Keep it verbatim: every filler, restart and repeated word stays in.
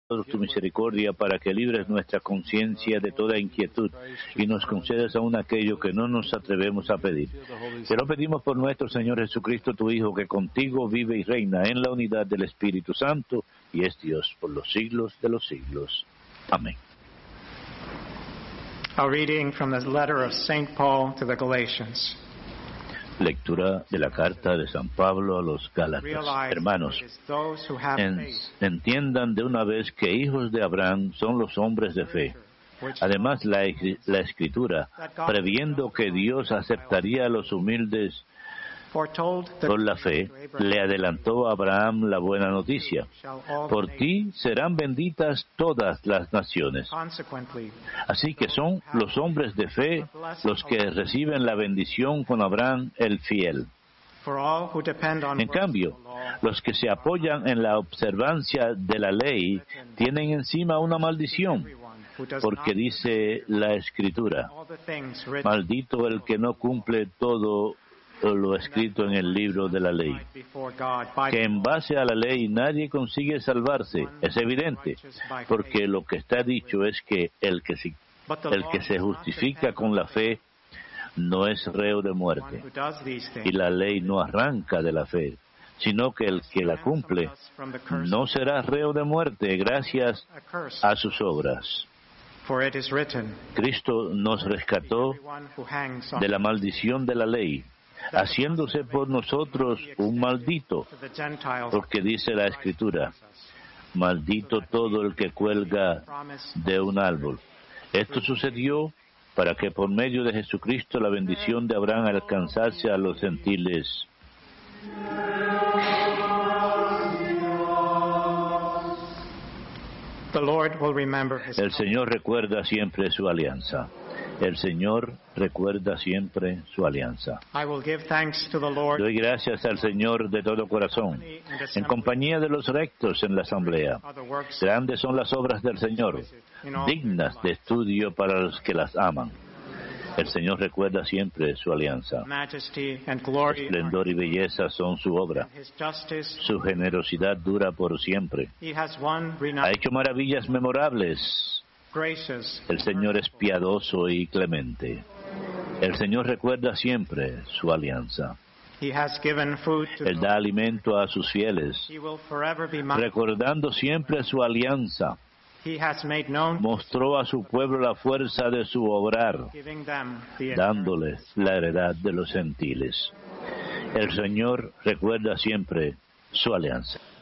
tu misericordia para que libres nuestra conciencia de toda inquietud y nos concedas aún aquello que no nos atrevemos a pedir. Te lo pedimos por nuestro Señor Jesucristo, tu Hijo, que contigo vive y reina en la unidad del Espíritu Santo y es Dios por los siglos de los siglos. Amén. A reading from the letter of Saint Paul to the Galatians. Lectura de la carta de San Pablo a los Gálatas. Hermanos, en, entiendan de una vez que hijos de Abraham son los hombres de fe. Además, la, la Escritura, previendo que Dios aceptaría a los humildes por la fe, le adelantó a Abraham la buena noticia. Por ti serán benditas todas las naciones. Así que son los hombres de fe los que reciben la bendición con Abraham el fiel. En cambio, los que se apoyan en la observancia de la ley tienen encima una maldición, porque dice la Escritura: maldito el que no cumple todo lo escrito en el libro de la ley. Que en base a la ley nadie consigue salvarse, es evidente, porque lo que está dicho es que el que se, el que se justifica con la fe no es reo de muerte, y la ley no arranca de la fe, sino que el que la cumple no será reo de muerte gracias a sus obras. Cristo nos rescató de la maldición de la ley, haciéndose por nosotros un maldito, porque dice la Escritura: maldito todo el que cuelga de un árbol. Esto sucedió para que por medio de Jesucristo la bendición de Abraham alcanzase a los gentiles. El Señor recuerda siempre su alianza. El Señor recuerda siempre su alianza. Doy gracias al Señor de todo corazón, en compañía de los rectos en la asamblea. Grandes son las obras del Señor, dignas de estudio para los que las aman. El Señor recuerda siempre su alianza. Esplendor y belleza son su obra. Su generosidad dura por siempre. Ha hecho maravillas memorables. El Señor es piadoso y clemente. El Señor recuerda siempre su alianza. Él da alimento a sus fieles, recordando siempre su alianza. Mostró a su pueblo la fuerza de su obrar, dándoles la heredad de los gentiles. El Señor recuerda siempre su alianza.